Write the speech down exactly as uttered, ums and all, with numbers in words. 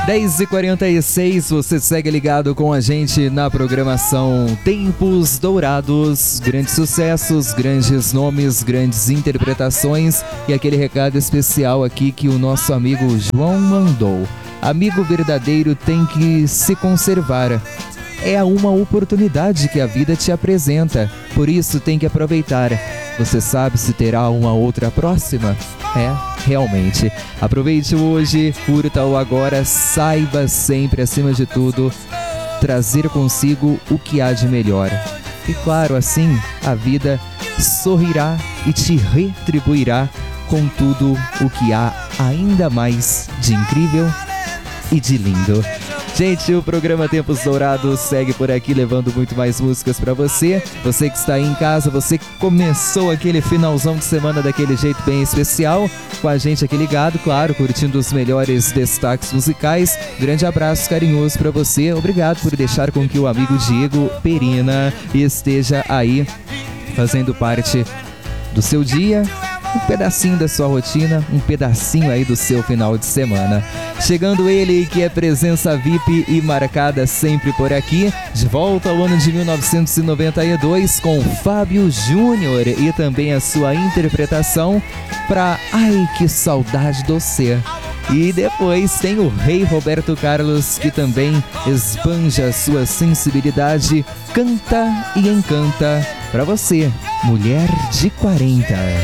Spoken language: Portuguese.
dez e quarenta e seis, você segue ligado com a gente na programação Tempos Dourados. Grandes sucessos, grandes nomes, grandes interpretações e aquele recado especial aqui que o nosso amigo João mandou. Amigo verdadeiro tem que se conservar. É uma oportunidade que a vida te apresenta, por isso tem que aproveitar. Você sabe se terá uma outra próxima? É, realmente. Aproveite hoje, curta o agora, saiba sempre, acima de tudo, trazer consigo o que há de melhor. E claro, assim, a vida sorrirá e te retribuirá com tudo o que há ainda mais de incrível e de lindo. Gente, o programa Tempos Dourados segue por aqui levando muito mais músicas pra você. Você que está aí em casa, você que começou aquele finalzão de semana daquele jeito bem especial, com a gente aqui ligado, claro, curtindo os melhores destaques musicais. Grande abraço carinhoso pra você. Obrigado por deixar com que o amigo Diego Perina esteja aí fazendo parte do seu dia, um pedacinho da sua rotina, um pedacinho aí do seu final de semana. Chegando ele, que é presença V I P e marcada sempre por aqui, de volta ao ano de mil novecentos e noventa e dois com Fábio Júnior e também a sua interpretação para Ai Que Saudade do Cê. E depois tem o Rei Roberto Carlos, que também esbanja sua sensibilidade, canta e encanta para você, mulher de quarenta.